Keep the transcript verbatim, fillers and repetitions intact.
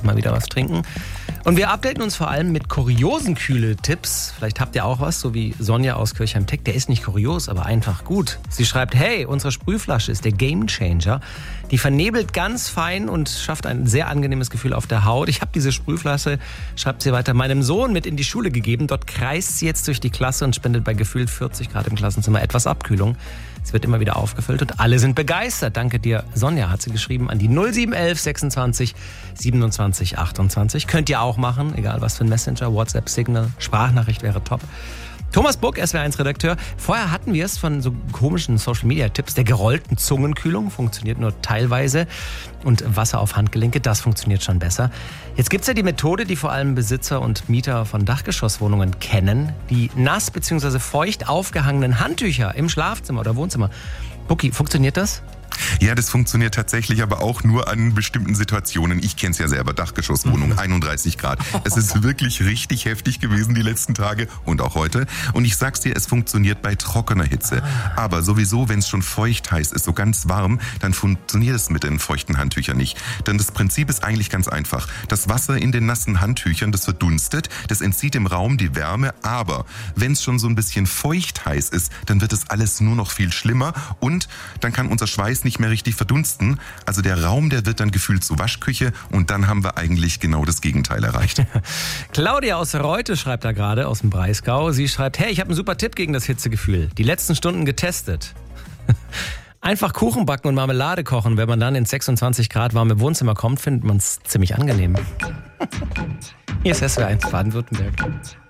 immer wieder was trinken. Und wir updaten uns vor allem mit kuriosen Kühle-Tipps. Vielleicht habt ihr auch was, so wie Sonja aus Kirchheim-Teck. Der ist nicht kurios, aber einfach gut. Sie schreibt, hey, unsere Sprühflasche ist der Gamechanger. Die vernebelt ganz fein und schafft ein sehr angenehmes Gefühl auf der Haut. Ich habe diese Sprühflasche, schreibt sie weiter, meinem Sohn mit in die Schule gegeben. Dort kreist sie jetzt durch die Klasse und spendet bei gefühlt vierzig Grad im Klassenzimmer etwas Abkühlung. Es wird immer wieder aufgefüllt und alle sind begeistert. Danke dir, Sonja, hat sie geschrieben an die null sieben eins eins sechsundzwanzig siebenundzwanzig achtundzwanzig. Könnt ihr auch machen, egal was für ein Messenger, WhatsApp, Signal, Sprachnachricht wäre top. Thomas Buck, S W R eins Redakteur. Vorher hatten wir es von so komischen Social-Media-Tipps der gerollten Zungenkühlung. Funktioniert nur teilweise. Und Wasser auf Handgelenke, das funktioniert schon besser. Jetzt gibt's ja die Methode, die vor allem Besitzer und Mieter von Dachgeschosswohnungen kennen. Die nass bzw. feucht aufgehangenen Handtücher im Schlafzimmer oder Wohnzimmer. Bucki, funktioniert das? Ja, das funktioniert tatsächlich, aber auch nur an bestimmten Situationen. Ich kenne es ja selber, Dachgeschosswohnung, einunddreißig Grad. Es ist wirklich richtig heftig gewesen die letzten Tage und auch heute. Und ich sag's dir, es funktioniert bei trockener Hitze. Aber sowieso, wenn es schon feucht heiß ist, so ganz warm, dann funktioniert es mit den feuchten Handtüchern nicht. Denn das Prinzip ist eigentlich ganz einfach. Das Wasser in den nassen Handtüchern, das verdunstet, das entzieht dem Raum die Wärme. Aber wenn es schon so ein bisschen feucht heiß ist, dann wird es alles nur noch viel schlimmer und dann kann unser Schweiß nicht mehr richtig verdunsten. Also der Raum, der wird dann gefühlt zur Waschküche und dann haben wir eigentlich genau das Gegenteil erreicht. Claudia aus Reute schreibt da gerade aus dem Breisgau. Sie schreibt, hey, ich habe einen super Tipp gegen das Hitzegefühl. Die letzten Stunden getestet. Einfach Kuchen backen und Marmelade kochen. Wenn man dann ins sechsundzwanzig Grad warme Wohnzimmer kommt, findet man es ziemlich angenehm. Hier ist S W R eins Baden-Württemberg.